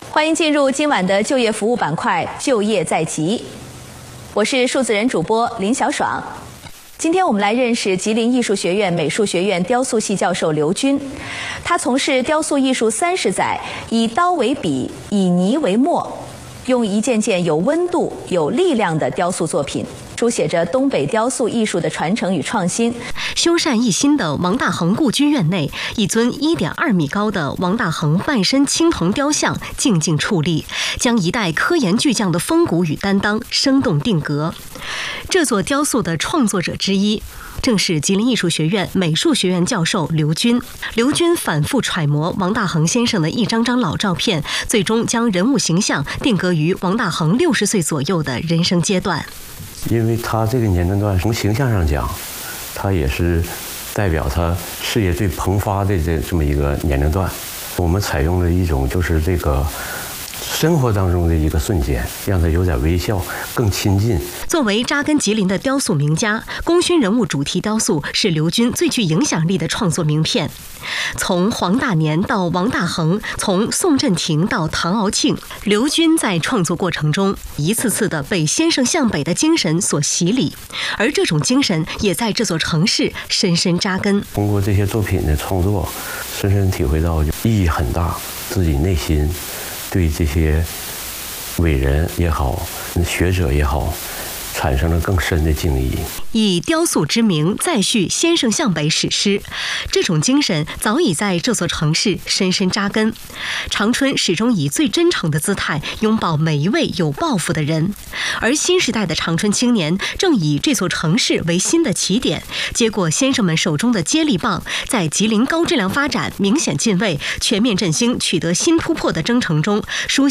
欢迎进入今晚的就业服务板块“就业在即”，我是数字人主播林小爽。今天我们来认识吉林艺术学院美术学院雕塑系教授刘军。他从事雕塑艺术30载，以刀为笔，以泥为墨，用一件件有温度、有力量的雕塑作品，书写着东北雕塑艺术的传承与创新。 修缮一新的王大珩故居院内，一尊1.2米高的王大珩半身青铜雕像静静矗立，将一代科研巨匠的风骨与担当生动定格。这座雕塑的创作者之一，正是吉林艺术学院美术学院教授刘军。刘军反复揣摩王大珩先生的一张张老照片，最终将人物形象定格于王大珩60岁左右的人生阶段。 因为他这个年龄段从形象上讲，他也是代表他事业最蓬发的这么一个年龄段。我们采用了一种就是这个生活当中的一个瞬间，让他有点微笑，更亲近。 作为扎根吉林的雕塑名家，功勋人物主题雕塑是刘军最具影响力的创作名片。从黄大年到王大珩，从宋振廷到唐敖庆，刘军在创作过程中一次次的被先生向北的精神所洗礼，而这种精神也在这座城市深深扎根。 通过这些作品的创作，深深体会到意义很大，自己内心对这些伟人也好，学者也好，产生了更深的敬意。 以雕塑之名再续先生向北史诗，这种精神早已在这座城市深深扎根。长春始终以最真诚的姿态拥抱每一位有抱负的人，而新时代的长春青年正以这座城市为新的起点，接过先生们手中的接力棒，在吉林高质量发展、明显进位、全面振兴取得新突破的征程中，书